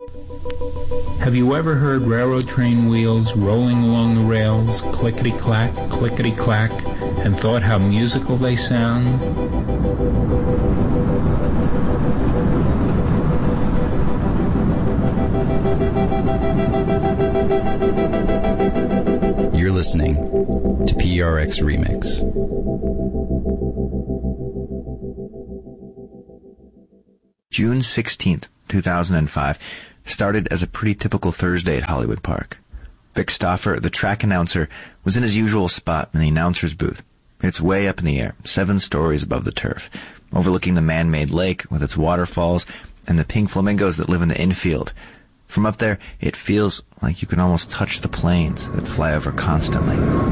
Have you ever heard railroad train wheels rolling along the rails, clickety-clack, clickety-clack, and thought how musical they sound? You're listening to PRX Remix. June 16th, 2005, started as a pretty typical Thursday at Hollywood Park. Vic Stauffer, the track announcer, was in his usual spot in the announcer's booth. It's way up in the air, 7 stories above the turf, overlooking the man-made lake with its waterfalls and the pink flamingos that live in the infield. From up there, it feels like you can almost touch the planes that fly over constantly.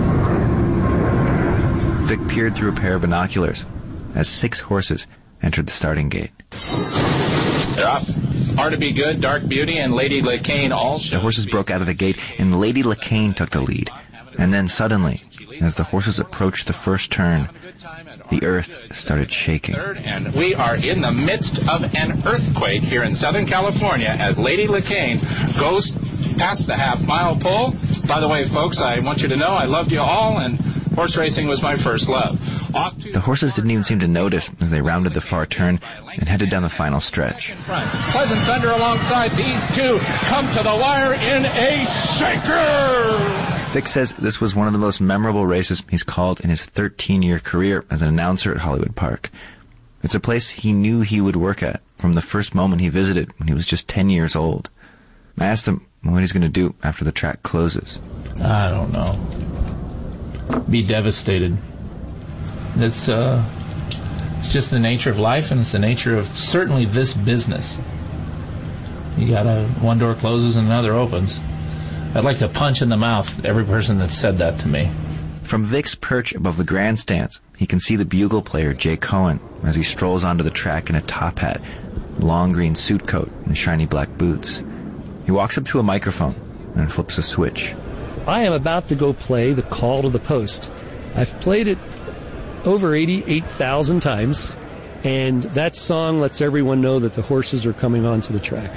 Vic peered through a pair of binoculars as 6 horses entered the starting gate. They're off. Hard to Be Good, Dark Beauty, and Lady LeCaine all show. The horses broke out of the gate, and Lady LeCaine took the lead. And then suddenly, as the horses approached the first turn, the earth started shaking. And we are in the midst of an earthquake here in Southern California as Lady LeCaine goes past the half-mile pole. By the way, folks, I want you to know I loved you all, and horse racing was my first love. The horses didn't even seem to notice as they rounded the far turn and headed down the final stretch. Pleasant Thunder alongside these two come to the wire in a shaker! Vic says this was one of the most memorable races he's called in his 13-year career as an announcer at Hollywood Park. It's a place he knew he would work at from the first moment he visited when he was just 10 years old. I asked him what he's going to do after the track closes. I don't know. Be devastated. It's just the nature of life, and it's the nature of certainly this business. You got one door closes and another opens. I'd like to punch in the mouth every person that said that to me. From Vic's perch above the grandstands, he can see the bugle player Jay Cohen as he strolls onto the track in a top hat, long green suit coat, and shiny black boots. He walks up to a microphone and flips a switch. I am about to go play The Call to the Post. I've played it over 88,000 times, and that song lets everyone know that the horses are coming onto the track.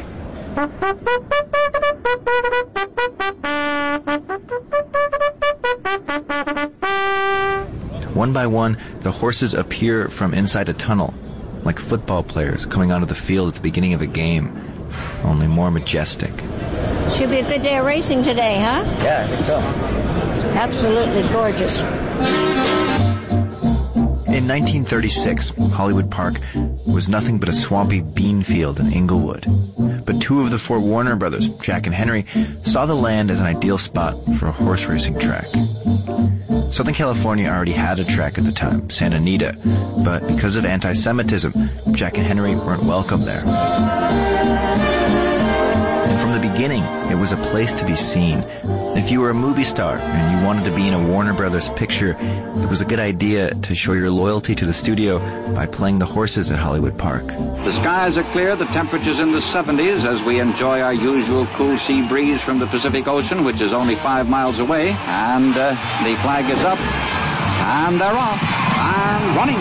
One by one, the horses appear from inside a tunnel, like football players coming onto the field at the beginning of a game, only more majestic. Should be a good day of racing today, huh? Yeah, I think so. It's absolutely gorgeous. In 1936, Hollywood Park was nothing but a swampy bean field in Inglewood. But 2 of the 4 Warner brothers, Jack and Henry, saw the land as an ideal spot for a horse racing track. Southern California already had a track at the time, Santa Anita, but because of anti-Semitism, Jack and Henry weren't welcome there. And from the beginning, it was a place to be seen. If you were a movie star and you wanted to be in a Warner Brothers picture, it was a good idea to show your loyalty to the studio by playing the horses at Hollywood Park. The skies are clear, the temperature's in the 70s as we enjoy our usual cool sea breeze from the Pacific Ocean, which is only 5 miles away. And the flag is up, and they're off, and running.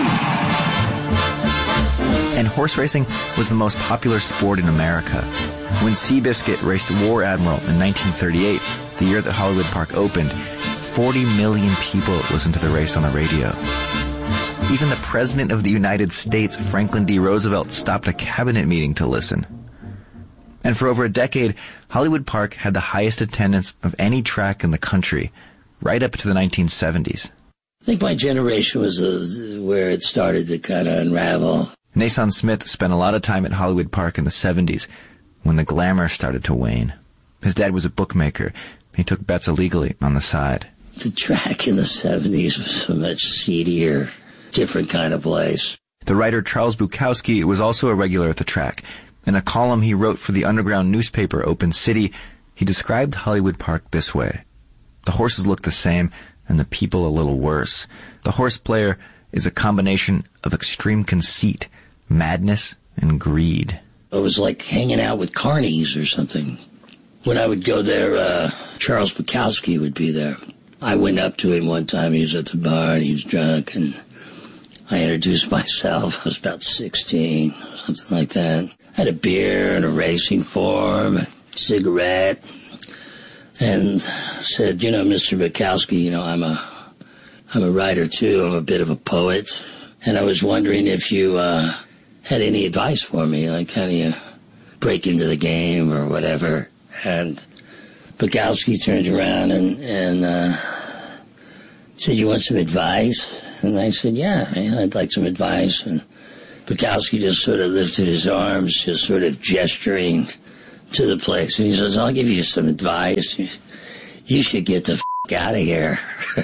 And horse racing was the most popular sport in America. When Seabiscuit raced War Admiral in 1938, the year that Hollywood Park opened, 40 million people listened to the race on the radio. Even the President of the United States, Franklin D. Roosevelt, stopped a cabinet meeting to listen. And for over a decade, Hollywood Park had the highest attendance of any track in the country, right up to the 1970s. I think my generation was where it started to kind of unravel. Nason Smith spent a lot of time at Hollywood Park in the 70s, when the glamour started to wane. His dad was a bookmaker. He took bets illegally on the side. The track in the 70s was a much seedier, different kind of place. The writer Charles Bukowski was also a regular at the track. In a column he wrote for the underground newspaper Open City, he described Hollywood Park this way. The horses look the same, and the people a little worse. The horse player is a combination of extreme conceit, madness, and greed. It was like hanging out with carnies or something. When I would go there, Charles Bukowski would be there. I went up to him one time. He was at the bar and he was drunk, and I introduced myself. I was about 16, something like that. had a beer and a racing form, a cigarette, and said, Mr. Bukowski, I'm a writer too. I'm a bit of a poet. And I was wondering if you had any advice for me, like how do you break into the game or whatever. And Bukowski turned around and said, you want some advice? And I said, yeah, I'd like some advice. And Bukowski just sort of lifted his arms, just sort of gesturing to the place. And he says, I'll give you some advice. You should get the out of here.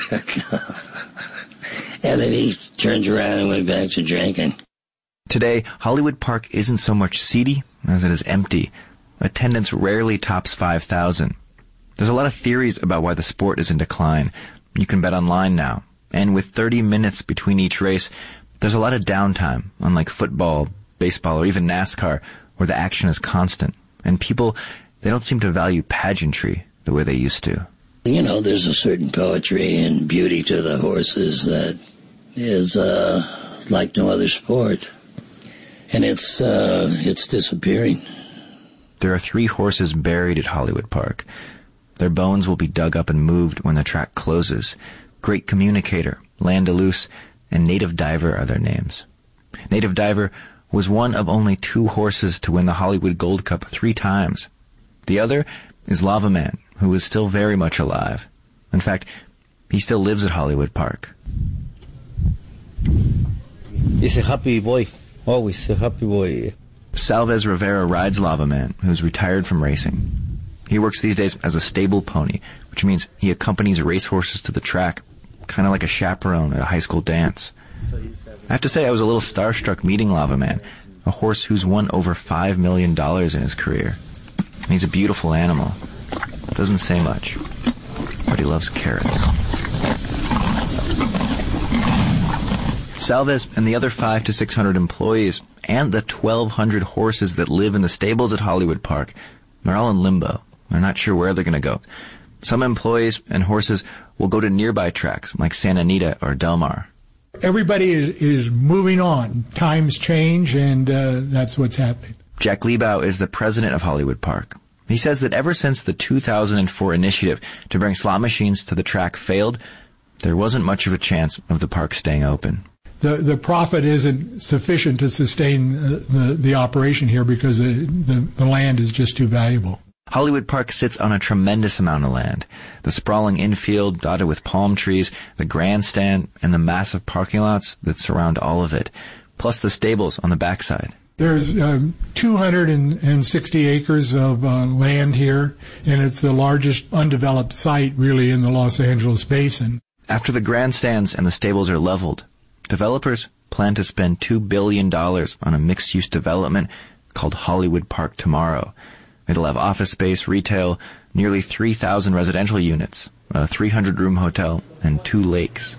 And then he turned around and went back to drinking. Today, Hollywood Park isn't so much seedy as it is empty. Attendance rarely tops 5,000. There's a lot of theories about why the sport is in decline. You can bet online now. And with 30 minutes between each race, there's a lot of downtime, unlike football, baseball, or even NASCAR, where the action is constant. And people, they don't seem to value pageantry the way they used to. There's a certain poetry and beauty to the horses that is like no other sport. And it's disappearing. There are 3 horses buried at Hollywood Park. Their bones will be dug up and moved when the track closes. Great Communicator, Landaluce, and Native Diver are their names. Native Diver was one of only 2 horses to win the Hollywood Gold Cup 3 times. The other is Lava Man, who is still very much alive. In fact, he still lives at Hollywood Park. He's a happy boy. Always a happy boy. Salvez Rivera rides Lava Man, who's retired from racing. He works these days as a stable pony, which means he accompanies racehorses to the track, kind of like a chaperone at a high school dance. I have to say I was a little starstruck meeting Lava Man, a horse who's won over $5 million in his career. And he's a beautiful animal. Doesn't say much, but he loves carrots. Salvez and the other 500 to 600 employees and the 1,200 horses that live in the stables at Hollywood Park, they're all in limbo. They're not sure where they're going to go. Some employees and horses will go to nearby tracks like Santa Anita or Del Mar. Everybody is moving on. Times change, and that's what's happening. Jack Liebau is the president of Hollywood Park. He says that ever since the 2004 initiative to bring slot machines to the track failed, there wasn't much of a chance of the park staying open. The profit isn't sufficient to sustain the operation here because the land is just too valuable. Hollywood Park sits on a tremendous amount of land. The sprawling infield dotted with palm trees, the grandstand, and the massive parking lots that surround all of it, plus the stables on the backside. There's 260 acres of land here, and it's the largest undeveloped site really in the Los Angeles basin. After the grandstands and the stables are leveled, developers plan to spend $2 billion on a mixed-use development called Hollywood Park Tomorrow. It'll have office space, retail, nearly 3,000 residential units, a 300-room hotel, and 2 lakes.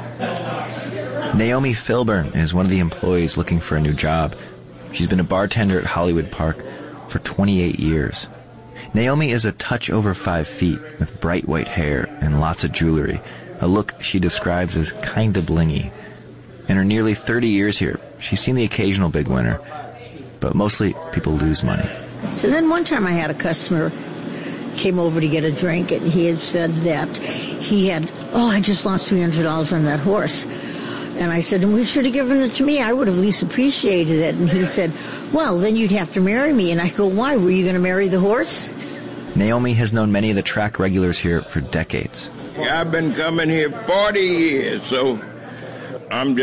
Naomi Filburn is one of the employees looking for a new job. She's been a bartender at Hollywood Park for 28 years. Naomi is a touch over 5 feet with bright white hair and lots of jewelry, a look she describes as kinda blingy. In her nearly 30 years here, she's seen the occasional big winner, but mostly people lose money. So then one time I had a customer came over to get a drink, and he had said that he had, I just lost $300 on that horse. And I said, we should have given it to me. I would have at least appreciated it. And he said, well, then you'd have to marry me. And I go, why? Were you going to marry the horse? Naomi has known many of the track regulars here for decades. I've been coming here 40 years, so I'm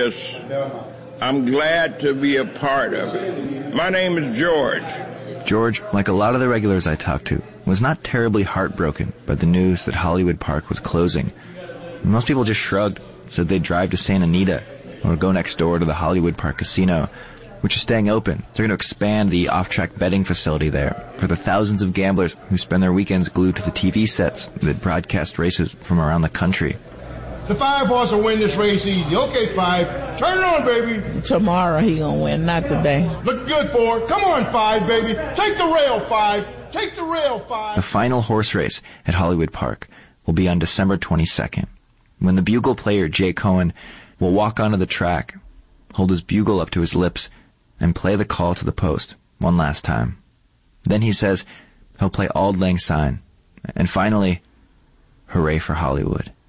glad to be a part of it. My name is George. George, like a lot of the regulars I talked to, was not terribly heartbroken by the news that Hollywood Park was closing. Most people just shrugged, said they'd drive to Santa Anita or go next door to the Hollywood Park Casino, which is staying open. They're going to expand the off-track betting facility there for the thousands of gamblers who spend their weekends glued to the TV sets that broadcast races from around the country. The 5 horse will win this race easy. Okay, 5. Turn it on, baby. Tomorrow he gonna win, not today. Look good for it. Come on, 5, baby. Take the rail, 5. Take the rail, 5. The final horse race at Hollywood Park will be on December 22nd, when the bugle player Jay Cohen will walk onto the track, hold his bugle up to his lips, and play the call to the post one last time. Then he says he'll play Auld Lang Syne. And finally, hooray for Hollywood.